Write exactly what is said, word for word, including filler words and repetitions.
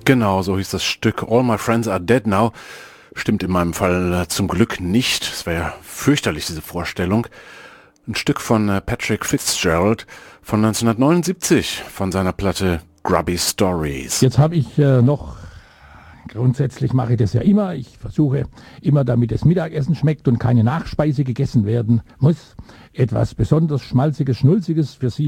Genau, so hieß das Stück. All My Friends Are Dead Now. Stimmt in meinem Fall äh, zum Glück nicht. Es wäre ja fürchterlich, diese Vorstellung. Ein Stück von äh, Patrick Fitzgerald von neunzehnhundertneunundsiebzig, von seiner Platte Grubby Stories. Jetzt habe ich äh, noch, grundsätzlich mache ich das ja immer, ich versuche immer, damit das Mittagessen schmeckt und keine Nachspeise gegessen werden muss, etwas besonders Schmalziges, Schnulziges für Sie